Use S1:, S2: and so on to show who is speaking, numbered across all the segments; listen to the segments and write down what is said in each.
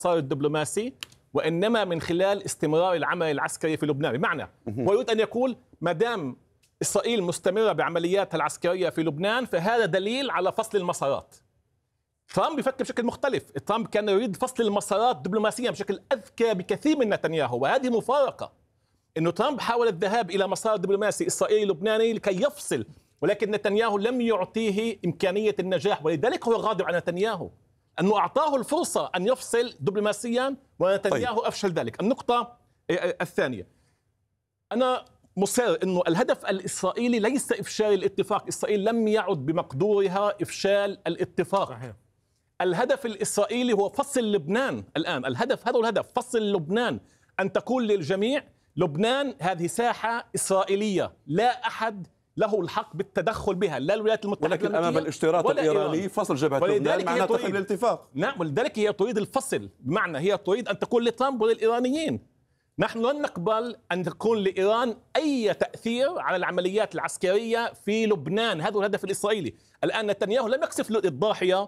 S1: المسار الدبلوماسي، وإنما من خلال استمرار العمل العسكري في لبنان. بمعنى ويريد أن يقول ما دام إسرائيل مستمرة بعملياتها العسكرية في لبنان فهذا دليل على فصل المسارات. ترامب يفكر بشكل مختلف. ترامب كان يريد فصل المسارات دبلوماسيا بشكل أذكى بكثير من نتنياهو، وهذه مفارقة. إنه ترامب حاول الذهاب إلى مسار دبلوماسي إسرائيلي لبناني لكي يفصل، ولكن نتنياهو لم يعطيه إمكانية النجاح، ولذلك هو غاضب على نتنياهو أنه أعطاه الفرصة أن يفصل دبلوماسيا ونتنياهو أفشل ذلك. النقطة الثانية، أنا مصر أنه الهدف الإسرائيلي ليس إفشال الاتفاق. إسرائيل لم يعد بمقدورها إفشال الاتفاق. صحيح. الهدف الإسرائيلي هو فصل لبنان الآن. الهدف هذا الهدف، فصل لبنان، أن تقول للجميع لبنان هذه ساحة إسرائيلية لا أحد له الحق بالتدخل بها، لا الولايات المتحدة
S2: ولكن أمام الاشتراط الإيراني فصل جبهة لبنان معناه تخريب الاتفاق.
S1: نعم، ولذلك هي تريد الفصل، بمعنى هي تريد أن تقول لترامب وللإيرانيين نحن لن نقبل أن تكون لإيران أي تأثير على العمليات العسكرية في لبنان. هذا الهدف الإسرائيلي. الآن نتنياهو لم يقصف الضاحية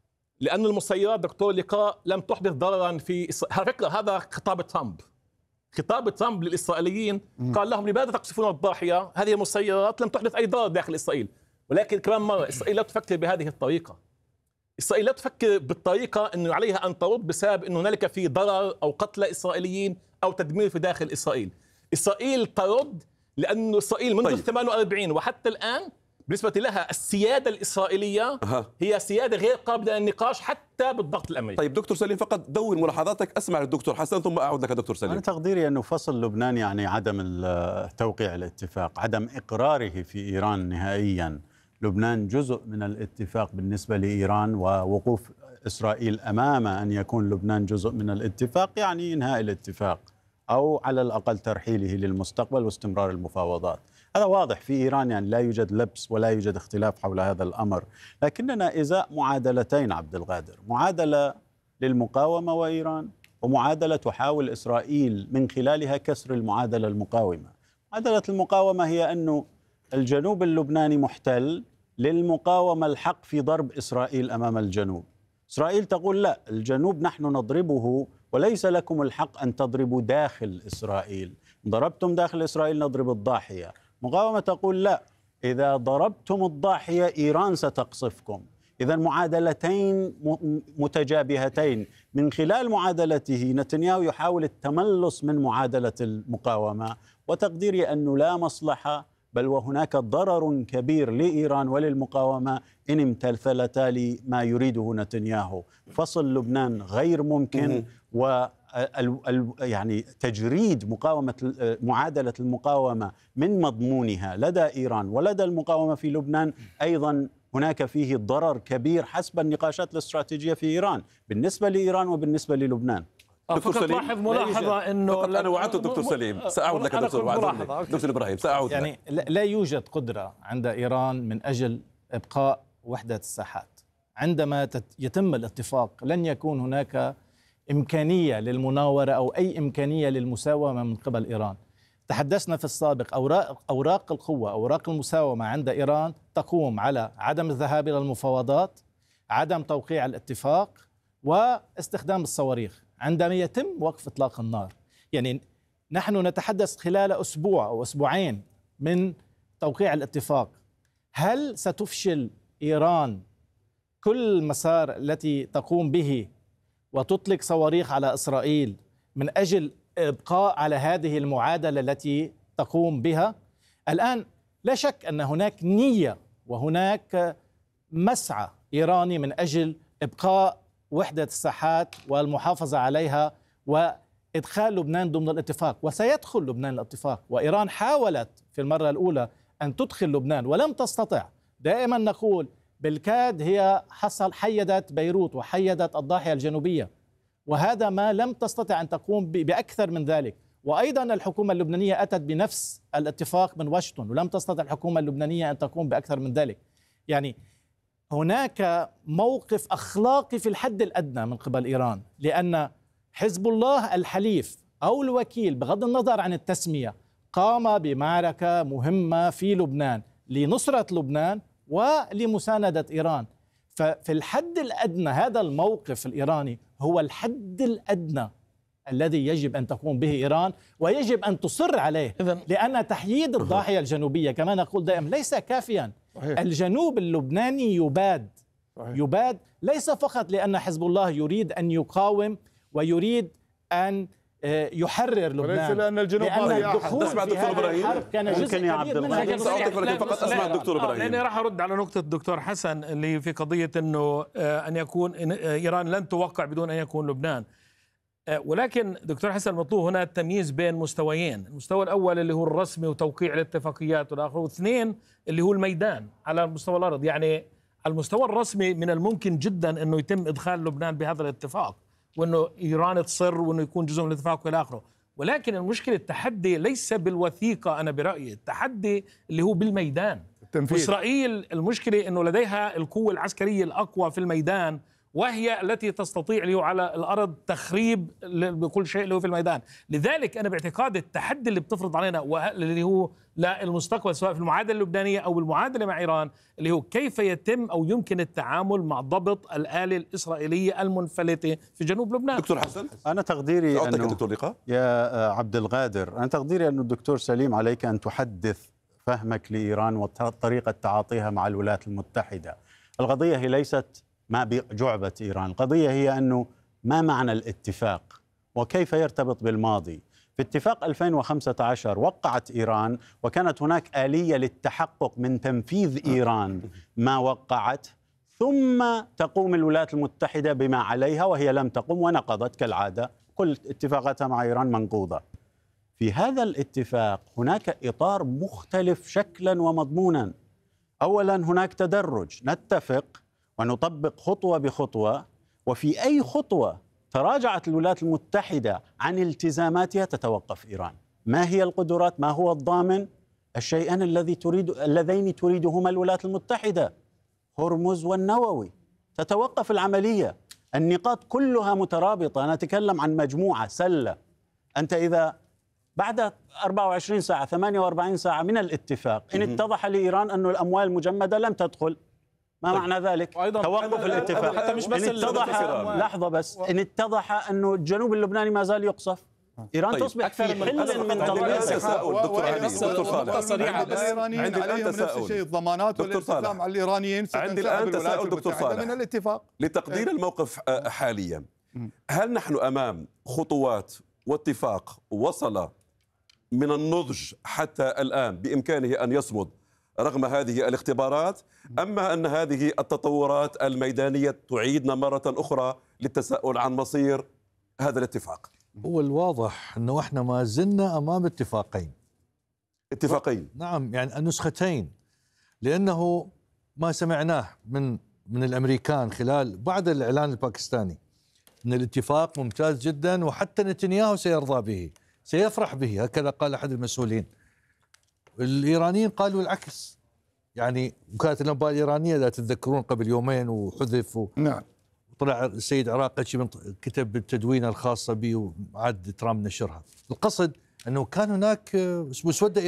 S1: لأن المسيرات دكتور لقاء لم تحدث ضررا في على فكرة هذا خطاب ترامب. خطاب ترامب للإسرائيليين قال لهم لماذا تقصفون الضاحية؟ هذه المسيرات لم تحدث أي ضرر داخل إسرائيل. ولكن كمان مرة إسرائيل لا تفكر بهذه الطريقة. إسرائيل لا تفكر بالطريقة أنه عليها أن ترد بسبب أنه هنالك في ضرر أو قتل إسرائيليين أو تدمير في داخل إسرائيل. إسرائيل ترد لأنه إسرائيل منذ 48 وحتى الآن بالنسبة لها السيادة الإسرائيلية هي سيادة غير قابلة للنقاش حتى بالضغط الأمريكي.
S2: طيب دكتور سليم، فقط دون ملاحظاتك، أسمع للدكتور حسن ثم أعود لك دكتور سليم.
S3: أنا تقديري أنه فصل لبنان يعني عدم توقيع الاتفاق، عدم إقراره في إيران نهائيا. لبنان جزء من الاتفاق بالنسبة لإيران، ووقوف إسرائيل أمام أن يكون لبنان جزء من الاتفاق يعني إنهاء الاتفاق أو على الأقل ترحيله للمستقبل واستمرار المفاوضات. هذا واضح في إيران، يعني لا يوجد لبس ولا يوجد اختلاف حول هذا الأمر. لكننا إزاء معادلتين عبد القادر، معادلة للمقاومة وإيران، ومعادلة تحاول إسرائيل من خلالها كسر المعادلة المقاومة. معادلة المقاومة هي أنه الجنوب اللبناني محتل، للمقاومة الحق في ضرب إسرائيل أمام الجنوب. إسرائيل تقول لا، الجنوب نحن نضربه وليس لكم الحق أن تضربوا داخل إسرائيل، ضربتم داخل إسرائيل نضرب الضاحية. مقاومة تقول لا، إذا ضربتم الضاحية إيران ستقصفكم. إذا معادلتين متجابهتين. من خلال معادلته نتنياهو يحاول التملص من معادلة المقاومة، وتقديري أنه لا مصلحة بل وهناك ضرر كبير لإيران وللمقاومة إن امتثلتا لما يريده نتنياهو. فصل لبنان غير ممكن، يعني تجريد معادلة المقاومة من مضمونها لدى إيران ولدى المقاومة في لبنان أيضا هناك فيه ضرر كبير حسب النقاشات الاستراتيجية في إيران بالنسبة لإيران وبالنسبة للبنان.
S4: دكتور سليم، لاحظ ملاحظة انه
S2: انا وعدت دكتور سليم ساعود لك دكتور ابراهيم ساعود
S4: يعني لا يوجد قدرة عند إيران من أجل إبقاء وحدة الساحات. عندما يتم الاتفاق لن يكون هناك إمكانية للمناورة أو أي إمكانية للمساومة من قبل إيران. تحدثنا في السابق، أوراق القوة، أوراق المساومة عند إيران تقوم على عدم الذهاب إلى المفاوضات، عدم توقيع الاتفاق، واستخدام الصواريخ عندما يتم وقف إطلاق النار. يعني نحن نتحدث خلال أسبوع أو أسبوعين من توقيع الاتفاق. هل ستفشل إيران كل المسار التي تقوم به وتطلق صواريخ على إسرائيل من أجل إبقاء على هذه المعادلة التي تقوم بها؟ الآن لا شك أن هناك نية وهناك مسعى إيراني من أجل إبقاء وحدة الساحات والمحافظة عليها وإدخال لبنان ضمن الاتفاق، وسيدخل لبنان الاتفاق. وإيران حاولت في المرة الأولى أن تدخل لبنان ولم تستطع. دائما نقول بالكاد هي حيدت بيروت وحيدت الضاحية الجنوبية، وهذا ما لم تستطع أن تقوم بأكثر من ذلك. وأيضا الحكومة اللبنانية أتت بنفس الاتفاق من واشنطن ولم تستطع الحكومة اللبنانية أن تقوم بأكثر من ذلك. يعني هناك موقف أخلاقي في الحد الأدنى من قبل إيران، لأن حزب الله الحليف أو الوكيل بغض النظر عن التسمية قام بمعركة مهمة في لبنان لنصرة لبنان ولمساندة إيران. ففي الحد الأدنى هذا الموقف الإيراني هو الحد الأدنى الذي يجب أن تقوم به إيران، ويجب أن تصر عليه، لأن تحييد الضاحية الجنوبية كما نقول دائما ليس كافيا. الجنوب اللبناني يباد ليس فقط لأن حزب الله يريد أن يقاوم ويريد أن يحرر لبنان،
S5: وليس لأن الجنوب
S4: لأن الدخول في هذه الحرب كان جزء كبير منها.
S2: سأعطيك فقط أسمع الدكتور إبراهيم.
S6: لأني راح أرد على نقطة الدكتور حسن اللي في قضية أنه أن يكون إيران لن توقع بدون أن يكون لبنان. ولكن دكتور حسن المطلوب هنا التمييز بين مستويين، المستوى الأول اللي هو الرسمي وتوقيع الاتفاقيات والآخر، واثنين اللي هو الميدان على مستوى الأرض. يعني المستوى الرسمي من الممكن جدا أنه يتم إدخال لبنان بهذا الاتفاق، وأنه إيران تصر وأنه يكون جزء من الاتفاق والى آخره. ولكن المشكلة التحدي ليس بالوثيقة، أنا برأيي التحدي اللي هو بالميدان. إسرائيل المشكلة أنه لديها القوة العسكرية الأقوى في الميدان، وهي التي تستطيع اللي هو على الأرض تخريب بكل شيء اللي هو في الميدان. لذلك أنا باعتقادي التحدي اللي بتفرض علينا واللي هو للمستقبل سواء في المعادلة اللبنانية أو المعادلة مع إيران، اللي هو كيف يتم أو يمكن التعامل مع ضبط الآلة الإسرائيلية المنفلتة في جنوب لبنان.
S2: دكتور حسن،
S3: أنا تقديري أنه
S2: دكتور لقاء
S3: يا عبد القادر، أنا تقديري أنه الدكتور سليم عليك أن تحدث فهمك لإيران وطريقة تعاطيها مع الولايات المتحدة. القضية هي ليست ما بجعبة إيران، القضية هي أنه ما معنى الاتفاق وكيف يرتبط بالماضي. في اتفاق 2015 وقعت إيران، وكانت هناك آلية للتحقق من تنفيذ إيران ما وقعت، ثم تقوم الولايات المتحدة بما عليها، وهي لم تقم ونقضت كالعادة كل اتفاقاتها مع إيران منقوضة. في هذا الاتفاق هناك إطار مختلف شكلا ومضمونا. أولا هناك تدرج، نتفق ونطبق خطوة بخطوة، وفي أي خطوة تراجعت الولايات المتحدة عن التزاماتها تتوقف إيران. ما هي القدرات؟ ما هو الضامن؟ الشيئان اللذين تريدهما الولايات المتحدة، هرمز والنووي. تتوقف العملية. النقاط كلها مترابطة. نتكلم عن مجموعة سلة. أنت إذا بعد 24 ساعة 48 ساعة من الاتفاق إن اتضح لإيران أن الأموال المجمدة لم تدخل، ما معنى ذلك؟ توقف الاتفاق.
S1: حتى مش بس
S3: إن اتضح، لحظة بس، إن اتضح أنه الجنوب اللبناني ما زال يقصف، إيران تصبح في حل من
S2: تضليل. تساؤل دكتور علي، دكتور صالح،
S5: عند الإيرانيين عليهم نفس الشيء، الضمانات والالتزام على الإيرانيين.
S2: عندي الآن تساؤل دكتور صالح
S5: من الاتفاق
S2: لتقدير الموقف حاليا. هل نحن أمام خطوات واتفاق وصل من النضج حتى الآن بإمكانه أن يصمد رغم هذه الاختبارات، أما أن هذه التطورات الميدانية تعيدنا مرة أخرى للتساؤل عن مصير هذا الاتفاق؟
S7: هو الواضح أنه إحنا ما زلنا أمام اتفاقين.
S2: نعم،
S7: يعني النسختين، لأنه ما سمعناه من الأمريكان خلال بعد الإعلان الباكستاني أن الاتفاق ممتاز جدا، وحتى نتنياهو سيرضى به، سيفرح به، هكذا قال أحد المسؤولين. الإيرانيين قالوا العكس. يعني وكالة الأنباء الإيرانية إذا تتذكرون قبل يومين وحذف
S5: نعم،
S7: وطلع السيد عراقي كتب التدوينة الخاصة به وعاد ترامب نشرها. القصد أنه كان هناك مسودة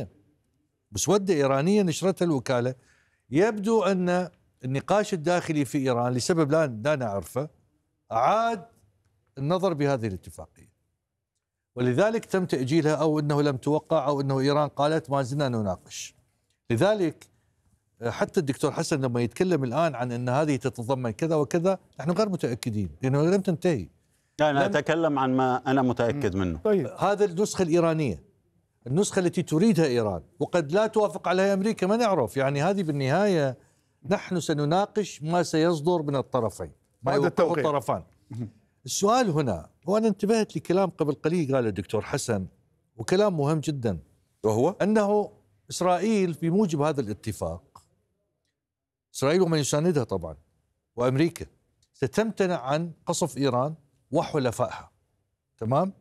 S7: إيرانية نشرتها الوكالة. يبدو أن النقاش الداخلي في إيران لسبب لا نعرفه أعاد النظر بهذه الاتفاقية، ولذلك تم تأجيلها، أو أنه لم توقع، أو أنه إيران قالت ما زلنا نناقش. لذلك حتى الدكتور حسن لما يتكلم الآن عن أن هذه تتضمن كذا وكذا، نحن غير متأكدين لأنه لم تنتهي.
S3: أنا أتكلم عن ما أنا متأكد منه.
S5: طيب،
S7: هذا النسخة الإيرانية، النسخة التي تريدها إيران وقد لا توافق عليها أمريكا، ما نعرف. يعني هذه بالنهاية نحن سنناقش ما سيصدر من الطرفين، ما يوقعه الطرفان. السؤال هنا، وأنا انتبهت لكلام قبل قليل قال الدكتور حسن، وكلام مهم جدا،
S2: وهو
S7: أنه إسرائيل بموجب هذا الاتفاق، إسرائيل ومن يساندها طبعا وأمريكا، ستمتنع عن قصف إيران وحلفائها. تمام؟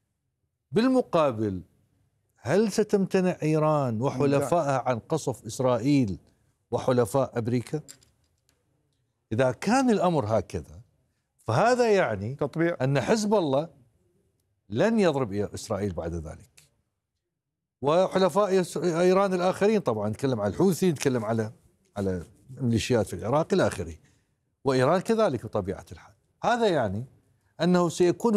S7: بالمقابل هل ستمتنع إيران وحلفائها عن قصف إسرائيل وحلفاء أمريكا؟ إذا كان الأمر هكذا فهذا يعني
S5: تطبيع
S7: أن حزب الله لن يضرب إسرائيل بعد ذلك، وحلفاء إيران الآخرين، طبعا نتكلم على الحوثي، نتكلم على ميليشيات في العراق إلى آخره. وإيران كذلك بطبيعة الحال. هذا يعني أنه سيكون